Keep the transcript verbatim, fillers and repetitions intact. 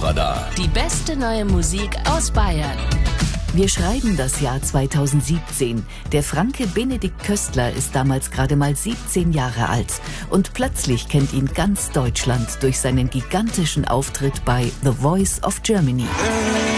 Hitradar. Die beste neue Musik aus Bayern. Wir schreiben das Jahr zweitausendsiebzehn. Der Franke Benedikt Köstler ist damals gerade mal siebzehn Jahre alt. Und plötzlich kennt ihn ganz Deutschland durch seinen gigantischen Auftritt bei The Voice of Germany.